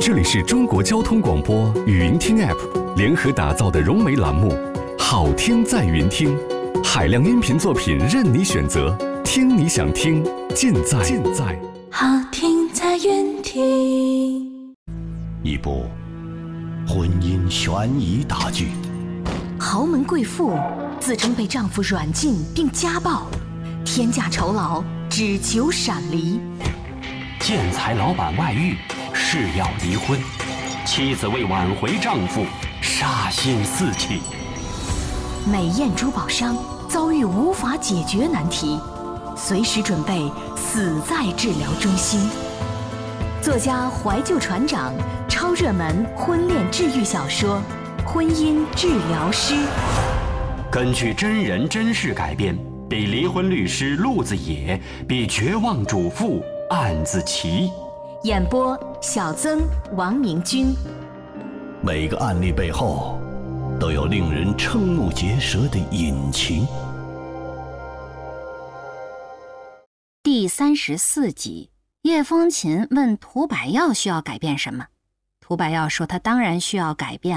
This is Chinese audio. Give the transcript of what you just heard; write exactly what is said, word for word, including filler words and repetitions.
这里是中国交通广播语音听 App 联合打造的融媒栏目，好听在云听，海量音频作品任你选择，听你想听，尽在尽在好听在云听。 一部婚姻悬疑大剧， 豪门贵妇自称被丈夫软禁并家暴，天价酬劳只求闪离。 建材老板外遇，誓要离婚，妻子为挽回丈夫杀心四起。 美艳珠宝商遭遇无法解决难题，随时准备死在治疗中心。作家怀旧船长超热门婚恋治愈小说《婚姻治疗师》， 根据真人真事改编，比离婚律师陆子野，比绝望主妇案子奇。 演播小曾、王明君。 每个案例背后都有令人瞠目结舌的隐情。 第三十四集，叶风琴问涂百耀需要改变什么。涂百耀说他当然需要改变